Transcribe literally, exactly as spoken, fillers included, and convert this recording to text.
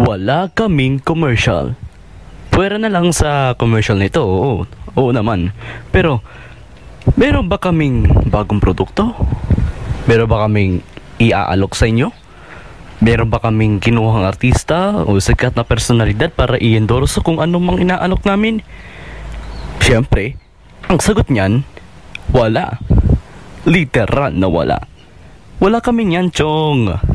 Wala kaming commercial. Pwera na lang sa commercial nito, oo. Oo naman. Pero, meron ba kaming bagong produkto? Meron ba kaming iaalok sa inyo? Meron ba kaming kinuhang artista o sikat na personalidad para i-endorse kung anong mang inaalok namin? Siyempre, ang sagot niyan, wala. Literal na wala. Wala kami niyan, Chong.